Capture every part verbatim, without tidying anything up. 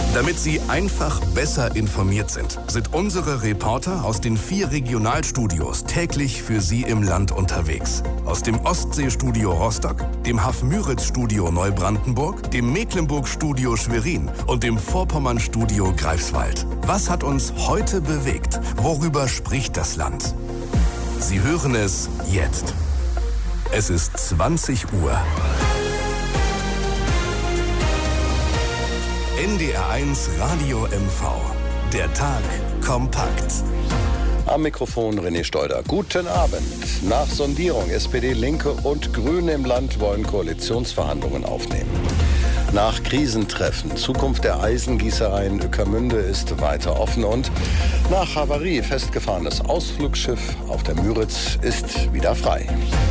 Damit Sie einfach besser informiert sind, sind unsere Reporter aus den vier Regionalstudios täglich für Sie im Land unterwegs. Aus dem Ostseestudio Rostock, dem Hafmüritz-Studio Neubrandenburg, dem Mecklenburg-Studio Schwerin und dem Vorpommern-Studio Greifswald. Was hat uns heute bewegt? Worüber spricht das Land? Sie hören es jetzt. Es ist zwanzig Uhr. N D R eins Radio M V. Der Tag kompakt. Am Mikrofon René Steuder. Guten Abend. Nach Sondierung S P D, Linke und Grüne im Land wollen Koalitionsverhandlungen aufnehmen. Nach Krisentreffen. Zukunft der Eisengießerei in Ueckermünde ist weiter offen und nach Havarie festgefahrenes Ausflugsschiff auf der Müritz ist wieder frei.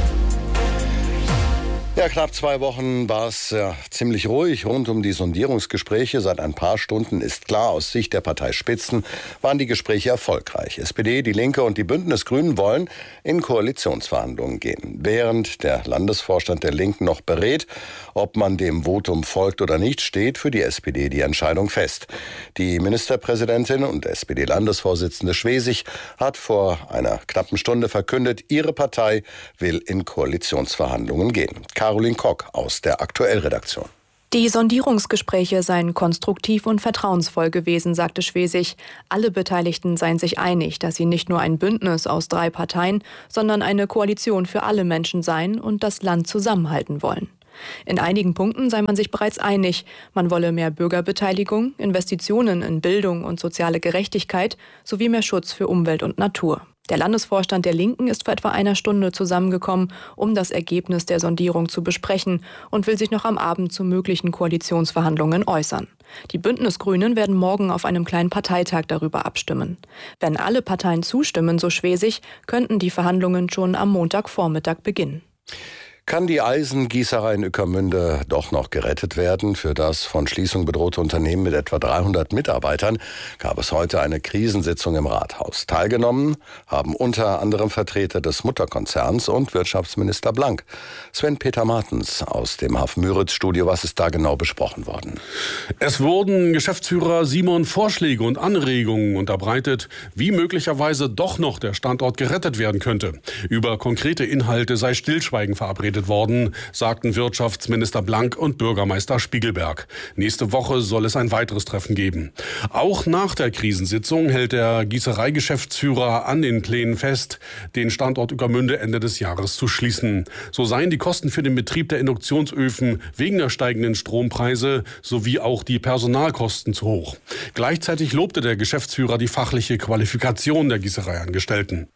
Ja, knapp zwei Wochen war es ja ziemlich ruhig rund um die Sondierungsgespräche. Seit ein paar Stunden ist klar, aus Sicht der Parteispitzen waren die Gespräche erfolgreich. S P D, die Linke und die Bündnisgrünen wollen in Koalitionsverhandlungen gehen. Während der Landesvorstand der Linken noch berät, ob man dem Votum folgt oder nicht, steht für die S P D die Entscheidung fest. Die Ministerpräsidentin und S P D-Landesvorsitzende Schwesig hat vor einer knappen Stunde verkündet, ihre Partei will in Koalitionsverhandlungen gehen. Caroline Kock aus der Aktuell-Redaktion. Die Sondierungsgespräche seien konstruktiv und vertrauensvoll gewesen, sagte Schwesig. Alle Beteiligten seien sich einig, dass sie nicht nur ein Bündnis aus drei Parteien, sondern eine Koalition für alle Menschen seien und das Land zusammenhalten wollen. In einigen Punkten sei man sich bereits einig. Man wolle mehr Bürgerbeteiligung, Investitionen in Bildung und soziale Gerechtigkeit sowie mehr Schutz für Umwelt und Natur. Der Landesvorstand der Linken ist vor etwa einer Stunde zusammengekommen, um das Ergebnis der Sondierung zu besprechen und will sich noch am Abend zu möglichen Koalitionsverhandlungen äußern. Die Bündnisgrünen werden morgen auf einem kleinen Parteitag darüber abstimmen. Wenn alle Parteien zustimmen, so Schwesig, könnten die Verhandlungen schon am Montagvormittag beginnen. Kann die Eisengießerei in Ueckermünde doch noch gerettet werden? Für das von Schließung bedrohte Unternehmen mit etwa dreihundert Mitarbeitern gab es heute eine Krisensitzung im Rathaus. Teilgenommen haben unter anderem Vertreter des Mutterkonzerns und Wirtschaftsminister Blank. Sven-Peter Martens aus dem Hafmüritz-Studio, was ist da genau besprochen worden? Es wurden Geschäftsführer Simon Vorschläge und Anregungen unterbreitet, wie möglicherweise doch noch der Standort gerettet werden könnte. Über konkrete Inhalte sei Stillschweigen verabredet worden, sagten Wirtschaftsminister Blank und Bürgermeister Spiegelberg. Nächste Woche soll es ein weiteres Treffen geben. Auch nach der Krisensitzung hält der Gießereigeschäftsführer an den Plänen fest, den Standort Ueckermünde Ende des Jahres zu schließen. So seien die Kosten für den Betrieb der Induktionsöfen wegen der steigenden Strompreise sowie auch die Personalkosten zu hoch. Gleichzeitig lobte der Geschäftsführer die fachliche Qualifikation der Gießereiangestellten.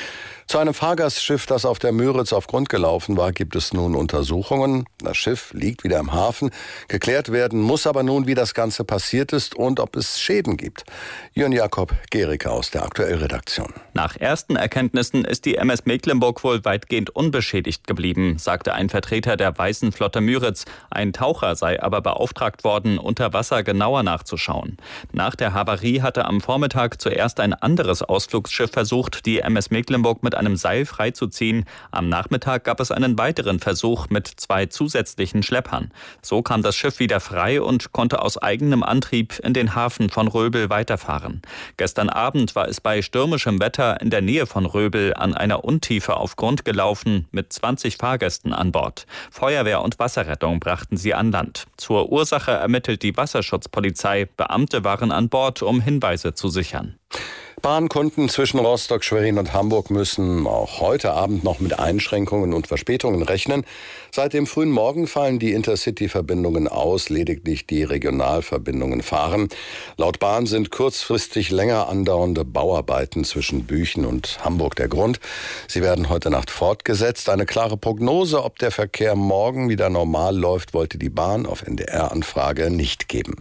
Zu einem Fahrgastschiff, das auf der Müritz auf Grund gelaufen war, gibt es nun Untersuchungen. Das Schiff liegt wieder im Hafen. Geklärt werden muss aber nun, wie das Ganze passiert ist und ob es Schäden gibt. Jörn Jakob Gericke aus der Aktuell-Redaktion. Nach ersten Erkenntnissen ist die M S Mecklenburg wohl weitgehend unbeschädigt geblieben, sagte ein Vertreter der Weißen Flotte Müritz. Ein Taucher sei aber beauftragt worden, unter Wasser genauer nachzuschauen. Nach der Havarie hatte am Vormittag zuerst ein anderes Ausflugsschiff versucht, die M S Mecklenburg mit einem Seil freizuziehen. Am Nachmittag gab es einen weiteren Versuch mit zwei zusätzlichen Schleppern. So kam das Schiff wieder frei und konnte aus eigenem Antrieb in den Hafen von Röbel weiterfahren. Gestern Abend war es bei stürmischem Wetter in der Nähe von Röbel an einer Untiefe auf Grund gelaufen mit zwanzig Fahrgästen an Bord. Feuerwehr und Wasserrettung brachten sie an Land. Zur Ursache ermittelt die Wasserschutzpolizei. Beamte waren an Bord, um Hinweise zu sichern. Bahnkunden zwischen Rostock, Schwerin und Hamburg müssen auch heute Abend noch mit Einschränkungen und Verspätungen rechnen. Seit dem frühen Morgen fallen die Intercity-Verbindungen aus, lediglich die Regionalverbindungen fahren. Laut Bahn sind kurzfristig länger andauernde Bauarbeiten zwischen Büchen und Hamburg der Grund. Sie werden heute Nacht fortgesetzt. Eine klare Prognose, ob der Verkehr morgen wieder normal läuft, wollte die Bahn auf N D R-Anfrage nicht geben.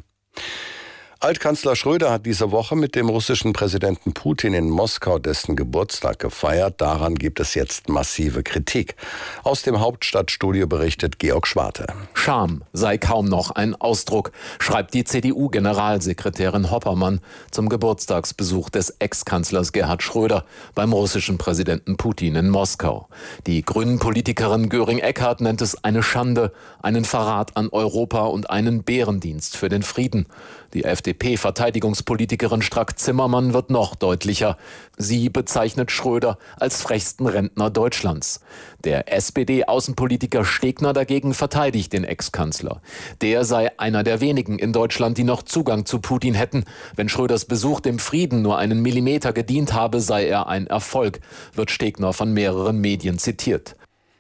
Altkanzler Schröder hat diese Woche mit dem russischen Präsidenten Putin in Moskau dessen Geburtstag gefeiert. Daran gibt es jetzt massive Kritik. Aus dem Hauptstadtstudio berichtet Georg Schwarte. Scham sei kaum noch ein Ausdruck, schreibt die C D U-Generalsekretärin Hoppermann zum Geburtstagsbesuch des Ex-Kanzlers Gerhard Schröder beim russischen Präsidenten Putin in Moskau. Die Grünen-Politikerin Göring-Eckardt nennt es eine Schande, einen Verrat an Europa und einen Bärendienst für den Frieden. Die F D P-Verteidigungspolitikerin Strack-Zimmermann wird noch deutlicher. Sie bezeichnet Schröder als frechsten Rentner Deutschlands. Der S P D-Außenpolitiker Stegner dagegen verteidigt den Ex-Kanzler. Der sei einer der wenigen in Deutschland, die noch Zugang zu Putin hätten. Wenn Schröders Besuch dem Frieden nur einen Millimeter gedient habe, sei er ein Erfolg, wird Stegner von mehreren Medien zitiert.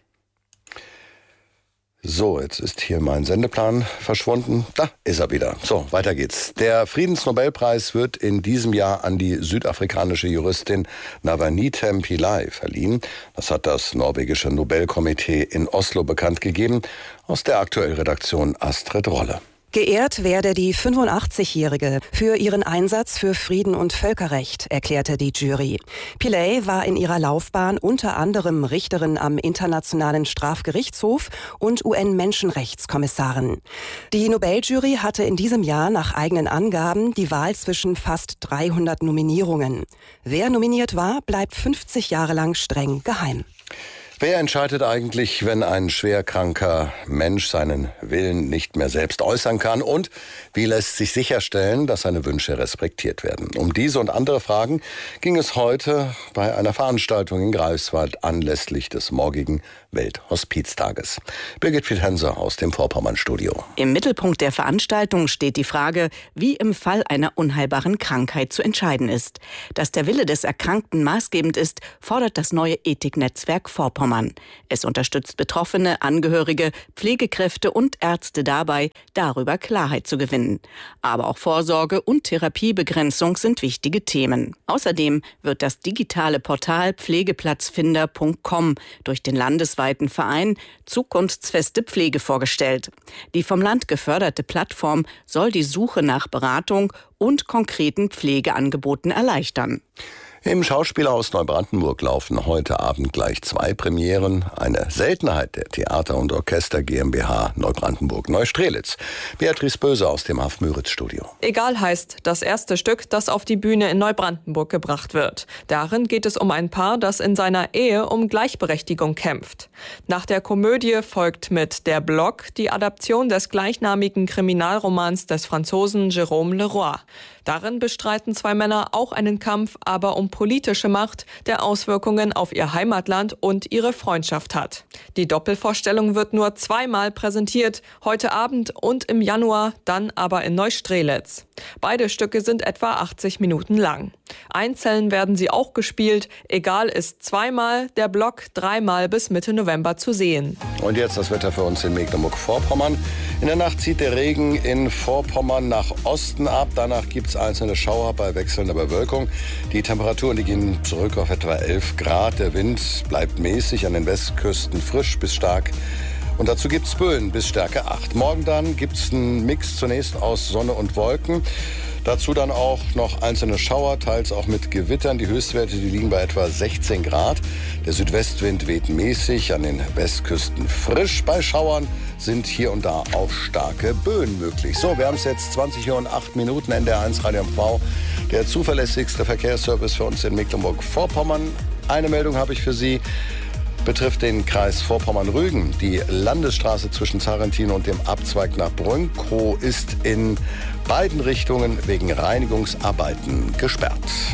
So, jetzt ist hier mein Sendeplan verschwunden. Da ist er wieder. So, weiter geht's. Der Friedensnobelpreis wird in diesem Jahr an die südafrikanische Juristin Navanitha Pillay verliehen. Das hat das norwegische Nobelkomitee in Oslo bekannt gegeben. Aus der aktuellen Redaktion Astrid Rolle. Geehrt werde die fünfundachtzigjährige für ihren Einsatz für Frieden und Völkerrecht, erklärte die Jury. Pillay war in ihrer Laufbahn unter anderem Richterin am Internationalen Strafgerichtshof und U N-Menschenrechtskommissarin. Die Nobeljury hatte in diesem Jahr nach eigenen Angaben die Wahl zwischen fast dreihundert Nominierungen. Wer nominiert war, bleibt fünfzig Jahre lang streng geheim. Wer entscheidet eigentlich, wenn ein schwerkranker Mensch seinen Willen nicht mehr selbst äußern kann? Und wie lässt sich sicherstellen, dass seine Wünsche respektiert werden? Um diese und andere Fragen ging es heute bei einer Veranstaltung in Greifswald anlässlich des morgigen Welthospiztages. Birgit Fiedhenser aus dem Vorpommern-Studio. Im Mittelpunkt der Veranstaltung steht die Frage, wie im Fall einer unheilbaren Krankheit zu entscheiden ist. Dass der Wille des Erkrankten maßgebend ist, fordert das neue Ethiknetzwerk Vorpommern. Es unterstützt Betroffene, Angehörige, Pflegekräfte und Ärzte dabei, darüber Klarheit zu gewinnen. Aber auch Vorsorge und Therapiebegrenzung sind wichtige Themen. Außerdem wird das digitale Portal pflegeplatzfinder punkt com durch den landesweiten Verein Zukunftsfeste Pflege vorgestellt. Die vom Land geförderte Plattform soll die Suche nach Beratung und konkreten Pflegeangeboten erleichtern. Im Schauspielhaus Neubrandenburg laufen heute Abend gleich zwei Premieren. Eine Seltenheit der Theater- und Orchester GmbH Neubrandenburg-Neustrelitz. Beatrice Böse aus dem Haff-Müritz-Studio. Egal heißt das erste Stück, das auf die Bühne in Neubrandenburg gebracht wird. Darin geht es um ein Paar, das in seiner Ehe um Gleichberechtigung kämpft. Nach der Komödie folgt mit Der Block die Adaption des gleichnamigen Kriminalromans des Franzosen Jérôme Leroy. Darin bestreiten zwei Männer auch einen Kampf, aber um politische Macht, der Auswirkungen auf ihr Heimatland und ihre Freundschaft hat. Die Doppelvorstellung wird nur zweimal präsentiert, heute Abend und im Januar, dann aber in Neustrelitz. Beide Stücke sind etwa achtzig Minuten lang. Einzeln werden sie auch gespielt. Egal ist zweimal, Der Block dreimal bis Mitte November zu sehen. Und jetzt das Wetter für uns in Mecklenburg-Vorpommern. In der Nacht zieht der Regen in Vorpommern nach Osten ab. Danach gibt es einzelne Schauer bei wechselnder Bewölkung. Die Temperaturen die gehen zurück auf etwa elf Grad. Der Wind bleibt mäßig, an den Westküsten frisch bis stark. Und dazu gibt es Böen bis Stärke acht. Morgen dann gibt es einen Mix zunächst aus Sonne und Wolken. Dazu dann auch noch einzelne Schauer, teils auch mit Gewittern. Die Höchstwerte die liegen bei etwa sechzehn Grad. Der Südwestwind weht mäßig, an den Westküsten frisch. Bei Schauern sind hier und da auch starke Böen möglich. So, wir haben es jetzt zwanzig Uhr und acht Minuten, N D R eins Radio M V. Der zuverlässigste Verkehrsservice für uns in Mecklenburg-Vorpommern. Eine Meldung habe ich für Sie. Betrifft den Kreis Vorpommern-Rügen. Die Landesstraße zwischen Zarrentin und dem Abzweig nach Brünkow ist in beiden Richtungen wegen Reinigungsarbeiten gesperrt.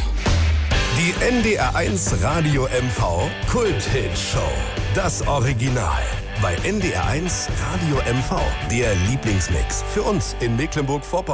Die N D R eins Radio M V Kult-Hit-Show. Das Original. Bei N D R eins Radio M V. Der Lieblingsmix für uns in Mecklenburg-Vorpommern.